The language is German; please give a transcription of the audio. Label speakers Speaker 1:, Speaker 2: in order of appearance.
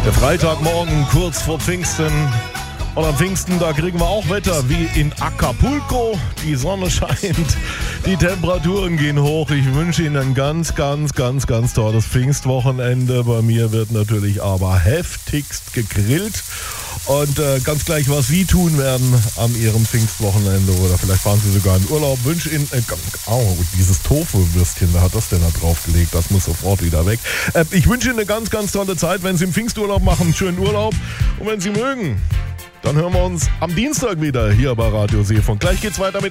Speaker 1: Der Freitagmorgen kurz vor Pfingsten. Und am Pfingsten, da kriegen wir auch Wetter wie in Acapulco. Die Sonne scheint, die Temperaturen gehen hoch. Ich wünsche Ihnen ein ganz tolles Pfingstwochenende. Bei mir wird natürlich aber heftigst gegrillt. Und ganz gleich, was Sie tun werden an Ihrem Pfingstwochenende oder vielleicht fahren Sie sogar in Urlaub. Wünsche Ihnen, dieses Tofu-Würstchen, wer hat das denn da draufgelegt? Das muss sofort wieder weg. Ich wünsche Ihnen eine ganz tolle Zeit, wenn Sie im Pfingsturlaub machen, schönen Urlaub. Und wenn Sie mögen, dann hören wir uns am Dienstag wieder hier bei Radio Seefunk. Gleich geht's weiter mit